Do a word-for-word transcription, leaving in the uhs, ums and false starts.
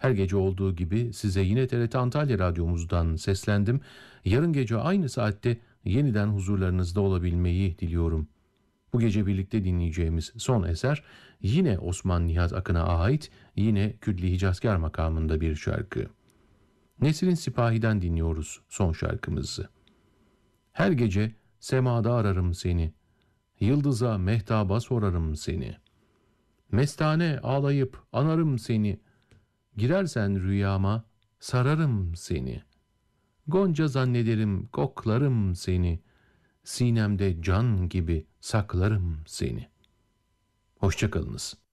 Her gece olduğu gibi size yine T R T Antalya Radyomuzdan seslendim. Yarın gece aynı saatte yeniden huzurlarınızda olabilmeyi diliyorum. Bu gece birlikte dinleyeceğimiz son eser yine Osman Nihat Akın'a ait, yine Külli Hicazkar makamında bir şarkı. Nesrin Sipahi'den dinliyoruz son şarkımızı. Her gece semada ararım seni, yıldıza mehtaba sorarım seni. Mestane ağlayıp anarım seni, girersen rüyama sararım seni. Gonca zannederim koklarım seni, sinemde can gibi saklarım seni. Hoşça kalınız.